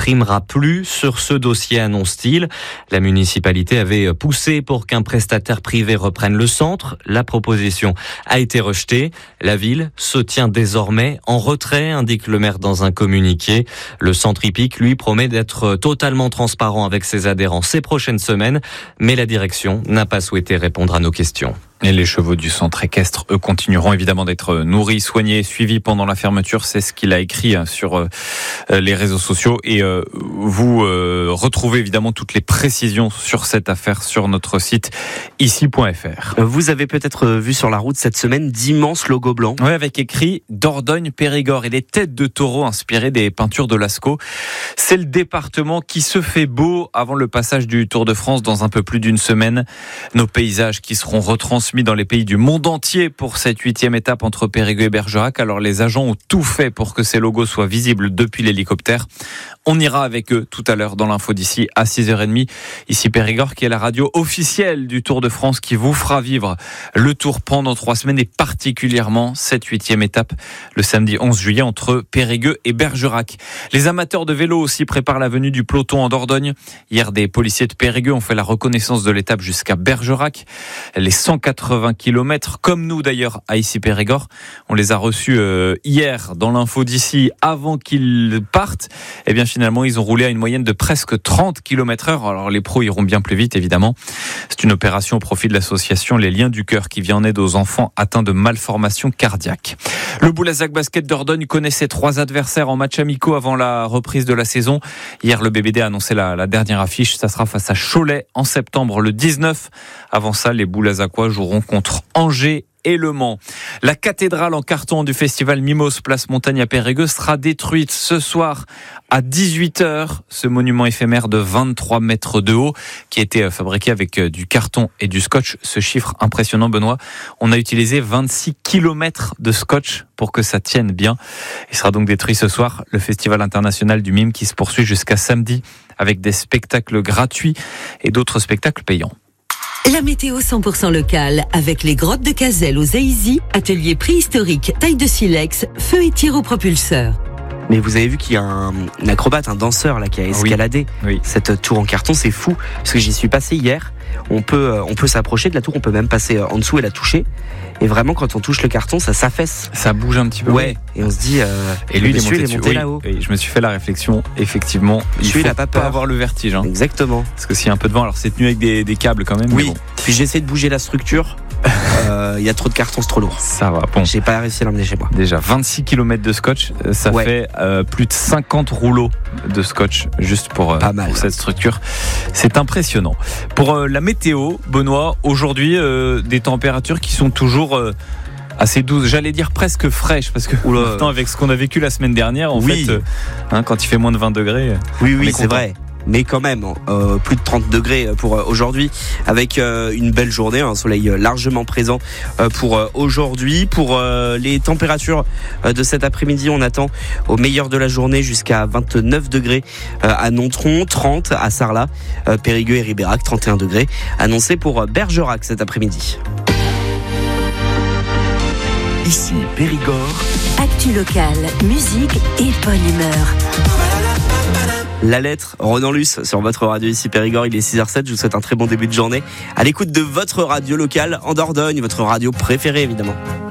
primera plus sur ce dossier, annonce-t-il. La municipalité avait poussé pour qu'un prestataire privé reprenne le centre. La proposition a été rejetée. La ville se tient désormais en retrait, indique le maire dans un communiqué. Le centre hippique, lui, promet d'être totalement transparent avec ses adhérents ces prochaines semaines, mais la direction n'a pas souhaité répondre à nos questions. Et les chevaux du centre équestre, eux, continueront évidemment d'être nourris, soignés, suivis pendant la fermeture. C'est ce qu'il a écrit sur les réseaux sociaux. Et vous retrouvez évidemment toutes les précisions sur cette affaire sur notre site ici.fr. Vous avez peut-être vu sur la route cette semaine d'immenses logos blancs. Oui, avec écrit Dordogne-Périgord et des têtes de taureaux inspirées des peintures de Lascaux. C'est le département qui se fait beau avant le passage du Tour de France dans un peu plus d'une semaine. Nos paysages qui seront retransmis dans les pays du monde entier pour cette 8e étape entre Périgueux et Bergerac. Alors les agents ont tout fait pour que ces logos soient visibles depuis l'hélicoptère. On ira avec eux tout à l'heure dans l'info d'ici à 6h30. Ici Périgord qui est la radio officielle du Tour de France qui vous fera vivre le Tour pendant 3 semaines et particulièrement cette 8e étape le samedi 11 juillet entre Périgueux et Bergerac. Les amateurs de vélo aussi préparent la venue du peloton en Dordogne. Hier, des policiers de Périgueux ont fait la reconnaissance de l'étape jusqu'à Bergerac. Les 180 km, comme nous d'ailleurs à ici Périgord, on les a reçus hier dans l'info d'ici avant qu'ils partent. Et bien finalement, ils ont roulé à une moyenne de presque 30 km/h. Alors les pros iront bien plus vite évidemment. C'est une opération au profit de l'association Les Liens du Cœur qui vient en aide aux enfants atteints de malformations cardiaques. Le Boulazac Basket Dordogne connaissait 3 adversaires en match amicaux avant la reprise de la saison. Hier, le BBD a annoncé la dernière affiche. Ça sera face à Cholet en septembre le 19. Avant ça, les Boulazacois joueront contre Angers et Le Mans. La cathédrale en carton du festival Mimos Place Montagne à Périgueux sera détruite ce soir à 18h. Ce monument éphémère de 23 mètres de haut qui a été fabriqué avec du carton et du scotch. Ce chiffre impressionnant, Benoît. On a utilisé 26 km de scotch pour que ça tienne bien. Il sera donc détruit ce soir. Le festival international du mime qui se poursuit jusqu'à samedi avec des spectacles gratuits et d'autres spectacles payants. La météo 100% locale avec les grottes de Cazelles aux Aïzy, atelier préhistorique, taille de silex, feu et tir au propulseur. Mais vous avez vu qu'il y a un acrobate, un danseur là qui a escaladé cette tour en carton, c'est fou parce que j'y suis passé hier. On peut s'approcher de la tour, on peut même passer en dessous et la toucher. Et vraiment, quand on touche le carton, ça s'affaisse. Ça bouge un petit peu. Ouais. Et on se dit. Et lui, il est monté là-haut. Et je me suis fait la réflexion. Effectivement, il faut pas avoir le vertige. Hein. Exactement. Parce que s'il y a un peu de vent, alors c'est tenu avec des câbles quand même. Oui. Bon. Puis j'essaie de bouger la structure. Il y a trop de cartons, c'est trop lourd. Ça va. Bon. J'ai pas réussi à l'emmener chez moi. Déjà 26 km de scotch, ça fait plus de 50 rouleaux de scotch juste pour cette structure. C'est impressionnant. Pour la météo, Benoît, aujourd'hui des températures qui sont toujours assez douces, j'allais dire presque fraîches parce que pourtant avec ce qu'on a vécu la semaine dernière en fait quand il fait moins de 20 degrés. Oui, c'est vrai. Mais quand même, plus de 30 degrés pour aujourd'hui, avec une belle journée, un soleil largement présent pour aujourd'hui. Pour les températures de cet après-midi, on attend au meilleur de la journée jusqu'à 29 degrés à Nontron, 30 à Sarlat, Périgueux et Ribérac, 31 degrés annoncés pour Bergerac cet après-midi. Ici Périgord. Actu locale, musique et bonne humeur. La lettre, Ronan Luce sur votre radio ici Périgord, il est 6h07, je vous souhaite un très bon début de journée à l'écoute de votre radio locale en Dordogne, votre radio préférée évidemment.